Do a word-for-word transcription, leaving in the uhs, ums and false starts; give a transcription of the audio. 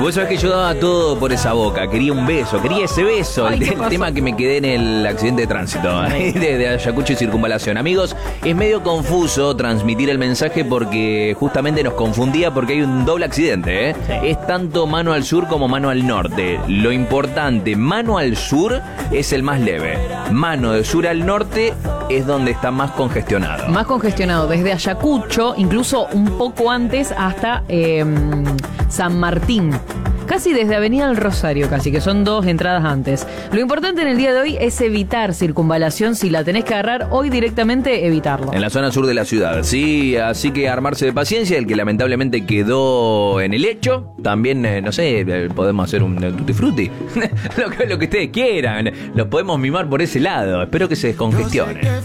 Vos sabés que yo daba todo por esa boca. Quería un beso, quería ese beso. Ay, el, ¿qué el pasó? tema que me quedé en el accidente de tránsito de, de Ayacucho y Circunvalación. Amigos, es medio confuso transmitir el mensaje porque justamente nos confundía porque hay un doble accidente, ¿eh? Sí. Es tanto mano al sur como mano al norte. Lo importante, mano al sur es el más leve. Mano de sur al norte es donde está más congestionado. Más congestionado, desde Ayacucho, incluso un poco antes, hasta eh, San Martín. Casi desde Avenida del Rosario, casi, que son dos entradas antes. Lo importante en el día de hoy es evitar circunvalación. Si la tenés que agarrar hoy directamente, evitarlo. En la zona sur de la ciudad, sí, así que armarse de paciencia. El que lamentablemente quedó en el hecho, también, eh, no sé, eh, podemos hacer un eh, tutti frutti. lo, que, lo que ustedes quieran, los podemos mimar por ese lado. Espero que se descongestione.